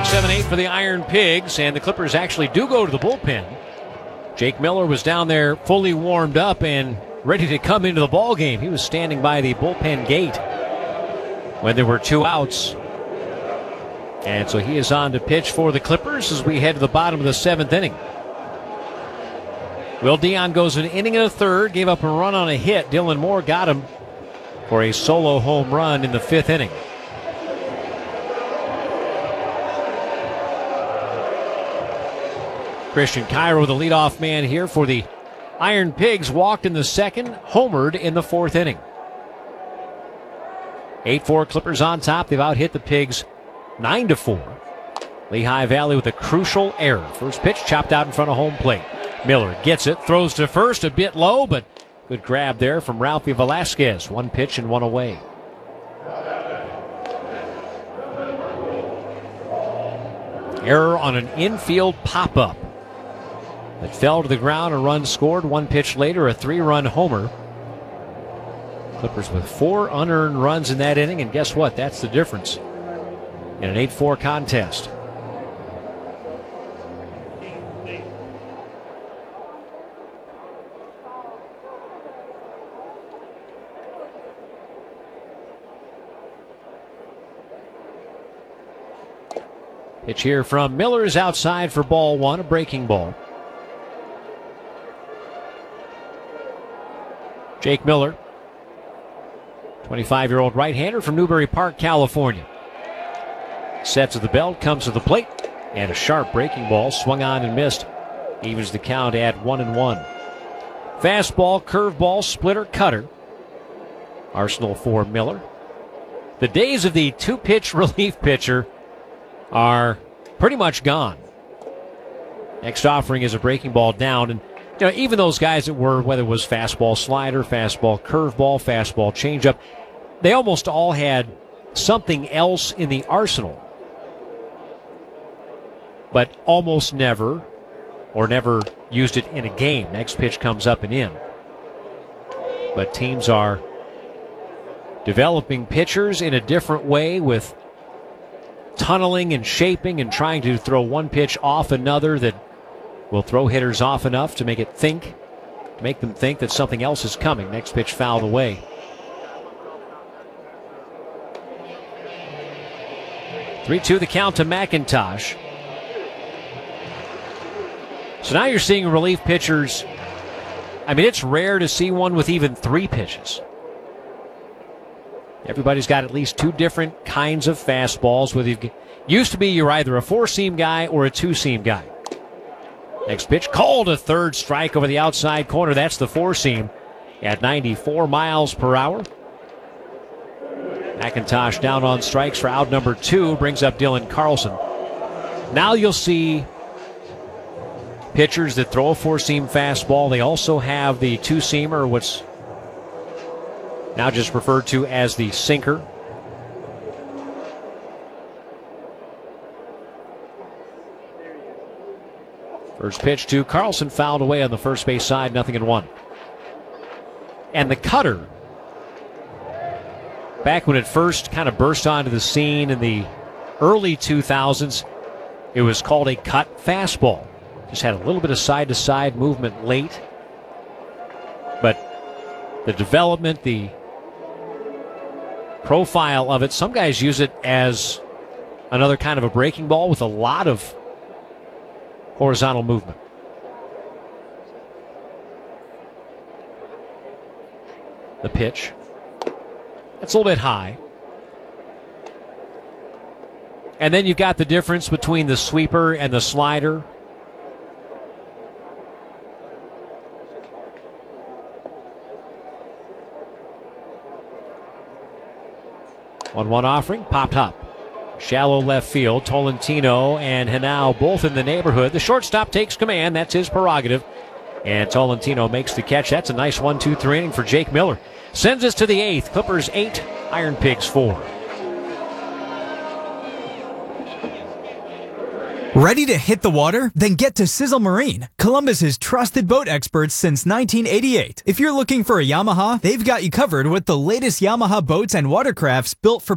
6, 7, 8 for the Iron Pigs, and the Clippers actually do go to the bullpen. Jake Miller was down there fully warmed up and ready to come into the ball game. He was standing by the bullpen gate when there were 2 outs. And so he is on to pitch for the Clippers as we head to the bottom of the 7th inning. Will Dion goes an inning and a third, gave up a run on a hit. Dylan Moore got him for a solo home run in the 5th inning. Christian Cairo, the leadoff man here for the Iron Pigs, walked in the 2nd, homered in the 4th inning. 8-4 Clippers on top. They've out hit the Pigs 9-4. Lehigh Valley with a crucial error. First pitch chopped out in front of home plate. Miller gets it, throws to first, a bit low, but good grab there from Ralphie Velasquez. 1 pitch and 1 away. Error on an infield pop-up that fell to the ground. A run scored. 1 pitch later, a 3-run homer. Clippers with 4 unearned runs in that inning, and guess what? That's the difference in an 8-4 contest. Pitch here from Miller is outside for ball 1, a breaking ball. Jake Miller, 25-year-old right-hander from Newbury Park, California. Sets of the belt, comes to the plate, and a sharp breaking ball swung on and missed. Evens the count at 1-1. Fastball, curveball, splitter, cutter. Arsenal for Miller. The days of the 2-pitch relief pitcher are pretty much gone. Next offering is a breaking ball down, and even those guys that were, whether it was fastball slider, fastball curveball, fastball changeup, they almost all had something else in the arsenal, but almost never or never used it in a game. Next pitch comes up and in. But teams are developing pitchers in a different way with tunneling and shaping and trying to throw one pitch off another that will throw hitters off enough to make them think that something else is coming. Next pitch fouled away. Three-two the count to McIntosh. So now you're seeing relief pitchers. I mean, it's rare to see one with even 3 pitches. Everybody's got at least 2 different kinds of fastballs. Used to be you're either a 4-seam guy or a 2-seam guy. Next pitch called a third strike over the outside corner. That's the 4-seam at 94 miles per hour. McIntosh down on strikes for out number 2, brings up Dylan Carlson. Now you'll see pitchers that throw a 4-seam fastball. They also have the 2-seamer, what's now just referred to as the sinker. First pitch to Carlson, fouled away on the first base side, 0-1. And the cutter, back when it first kind of burst onto the scene in the early 2000s, it was called a cut fastball. Just had a little bit of side-to-side movement late. But the development, the profile of it, some guys use it as another kind of a breaking ball with a lot of horizontal movement. The pitch. That's a little bit high. And then you've got the difference between the sweeper and the slider. On 1 offering, popped up. Shallow left field. Tolentino and Henao both in the neighborhood. The shortstop takes command. That's his prerogative. And Tolentino makes the catch. That's a nice 1-2-3 inning for Jake Miller. Sends us to the 8th. Clippers 8, Iron Pigs 4. Ready to hit the water? Then get to Sizzle Marine, Columbus's trusted boat experts since 1988. If you're looking for a Yamaha, they've got you covered with the latest Yamaha boats and watercrafts built for